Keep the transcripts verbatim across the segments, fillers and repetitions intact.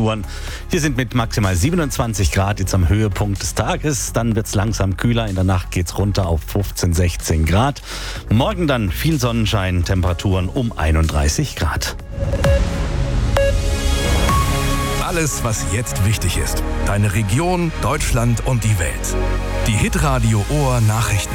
Temperaturen. Wir sind mit maximal siebenundzwanzig Grad jetzt am Höhepunkt des Tages. Dann wird es langsam kühler. In der Nacht geht es runter auf fünfzehn, sechzehn Grad. Morgen dann viel Sonnenschein, Temperaturen um einunddreißig Grad. Alles, was jetzt wichtig ist. Deine Region, Deutschland und die Welt. Die Hitradio Ohr Nachrichten.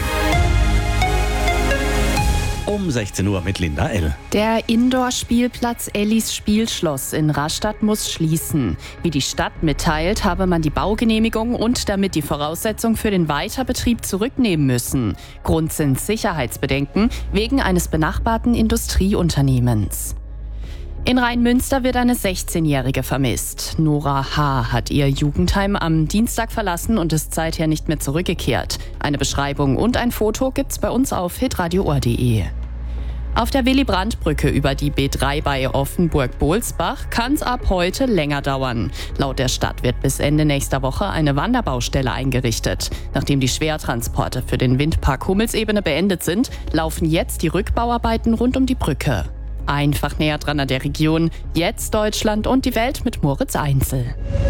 Um sechzehn Uhr mit Linda L. Der Indoor-Spielplatz Ellis Spielschloss in Rastatt muss schließen. Wie die Stadt mitteilt, habe man die Baugenehmigung und damit die Voraussetzung für den Weiterbetrieb zurücknehmen müssen. Grund sind Sicherheitsbedenken wegen eines benachbarten Industrieunternehmens. In Rheinmünster wird eine sechzehnjährige vermisst. Nora H. hat ihr Jugendheim am Dienstag verlassen und ist seither nicht mehr zurückgekehrt. Eine Beschreibung und ein Foto gibt's bei uns auf hitradio ohr punkt de. Auf der Willy-Brandt-Brücke über die B drei bei Offenburg-Bohlsbach kann es ab heute länger dauern. Laut der Stadt wird bis Ende nächster Woche eine Wanderbaustelle eingerichtet. Nachdem die Schwertransporte für den Windpark Hummelsebene beendet sind, laufen jetzt die Rückbauarbeiten rund um die Brücke. Einfach näher dran an der Region, jetzt Deutschland und die Welt mit Moritz Einzel.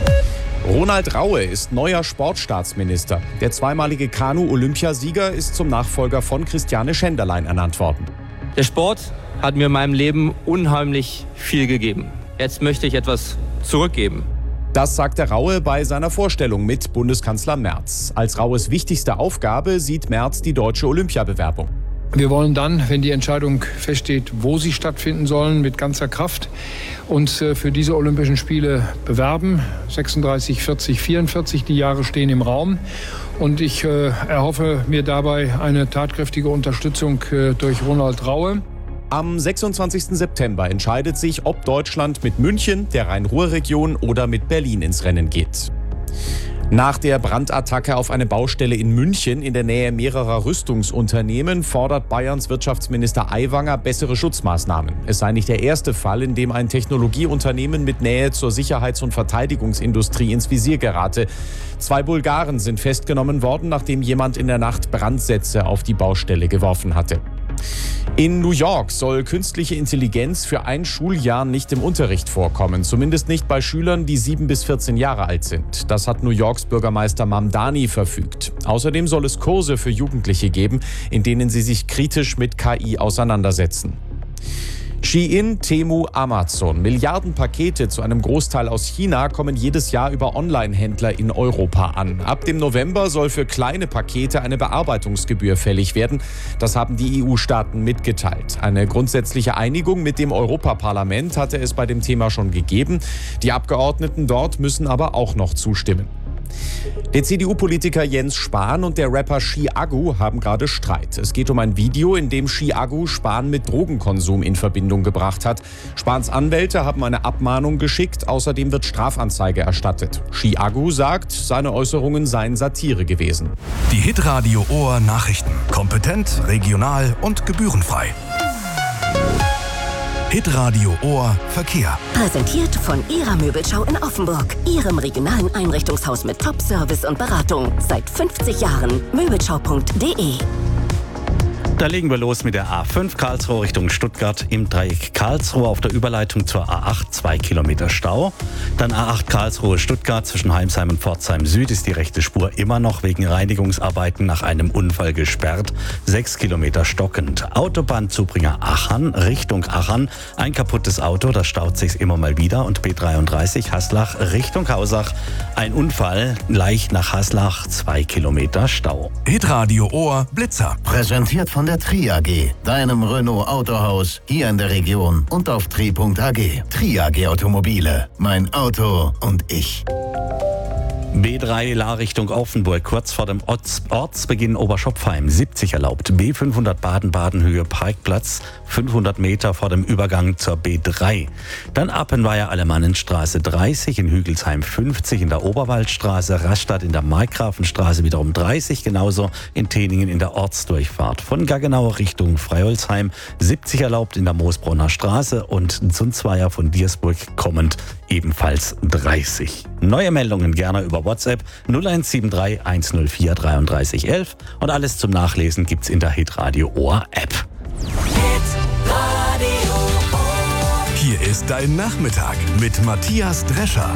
Ronald Raue ist neuer Sportstaatsminister. Der zweimalige Kanu-Olympiasieger ist zum Nachfolger von Christiane Schenderlein ernannt worden. Der Sport hat mir in meinem Leben unheimlich viel gegeben. Jetzt möchte ich etwas zurückgeben. Das sagte Raue bei seiner Vorstellung mit Bundeskanzler Merz. Als Raues wichtigste Aufgabe sieht Merz die deutsche Olympiabewerbung. Wir wollen dann, wenn die Entscheidung feststeht, wo sie stattfinden sollen, mit ganzer Kraft uns für diese Olympischen Spiele bewerben. sechsunddreißig, vierzig, vierundvierzig, die Jahre stehen im Raum. Und ich äh, erhoffe mir dabei eine tatkräftige Unterstützung äh, durch Ronald Raue. Am sechsundzwanzigsten September entscheidet sich, ob Deutschland mit München, der Rhein-Ruhr-Region oder mit Berlin ins Rennen geht. Nach der Brandattacke auf eine Baustelle in München in der Nähe mehrerer Rüstungsunternehmen fordert Bayerns Wirtschaftsminister Aiwanger bessere Schutzmaßnahmen. Es sei nicht der erste Fall, in dem ein Technologieunternehmen mit Nähe zur Sicherheits- und Verteidigungsindustrie ins Visier gerate. Zwei Bulgaren sind festgenommen worden, nachdem jemand in der Nacht Brandsätze auf die Baustelle geworfen hatte. In New York soll künstliche Intelligenz für ein Schuljahr nicht im Unterricht vorkommen. Zumindest nicht bei Schülern, die sieben bis vierzehn Jahre alt sind. Das hat New Yorks Bürgermeister Mamdani verfügt. Außerdem soll es Kurse für Jugendliche geben, in denen sie sich kritisch mit K I auseinandersetzen. Shein, Temu, Amazon. Milliarden Pakete, zu einem Großteil aus China, kommen jedes Jahr über Online-Händler in Europa an. Ab dem November soll für kleine Pakete eine Bearbeitungsgebühr fällig werden. Das haben die E U-Staaten mitgeteilt. Eine grundsätzliche Einigung mit dem Europaparlament hatte es bei dem Thema schon gegeben. Die Abgeordneten dort müssen aber auch noch zustimmen. Der C D U-Politiker Jens Spahn und der Rapper Chiago haben gerade Streit. Es geht um ein Video, in dem Chiago Spahn mit Drogenkonsum in Verbindung gebracht hat. Spahns Anwälte haben eine Abmahnung geschickt, außerdem wird Strafanzeige erstattet. Chiago sagt, seine Äußerungen seien Satire gewesen. Die Hitradio Ohr Nachrichten. Kompetent, regional und gebührenfrei. Hitradio Ohr Verkehr. Präsentiert von Ihrer Möbelschau in Offenburg. Ihrem regionalen Einrichtungshaus mit Top-Service und Beratung. Seit fünfzig Jahren. Möbelschau punkt de. Da legen wir los mit der A fünf Karlsruhe Richtung Stuttgart im Dreieck Karlsruhe auf der Überleitung zur A acht, zwei Kilometer Stau. Dann A acht Karlsruhe Stuttgart zwischen Heimsheim und Pforzheim Süd ist die rechte Spur immer noch wegen Reinigungsarbeiten nach einem Unfall gesperrt, sechs Kilometer stockend. Autobahn Zubringer Achern Richtung Achern, ein kaputtes Auto, das staut sich immer mal wieder, und B dreiunddreißig Haslach Richtung Hausach, ein Unfall, leicht nach Haslach, zwei Kilometer Stau. Hitradio Ohr Blitzer. Präsentiert von der Tri A G, deinem Renault Autohaus hier in der Region und auf tri punkt a g. Tri A G Automobile, mein Auto und ich. B drei La Richtung Offenburg, kurz vor dem Orts- Ortsbeginn Oberschopfheim, siebzig erlaubt. B fünfhundert Baden-Baden Höhe Parkplatz, fünfhundert Meter vor dem Übergang zur B drei. Dann Appenweier Alemannenstraße dreißig, in Hügelsheim fünfzig, in der Oberwaldstraße, Rastatt in der Markgrafenstraße wiederum dreißig, genauso in Teningen in der Ortsdurchfahrt. Von Gaggenau Richtung Freiholzheim siebzig erlaubt in der Moosbronner Straße und Zunzweier von Diersburg kommend ebenfalls dreißig. Neue Meldungen gerne über WhatsApp null eins sieben drei eins null vier drei drei eins eins und alles zum Nachlesen gibt's in der Hitradio Ohr App. Hier ist dein Nachmittag mit Matthias Drescher.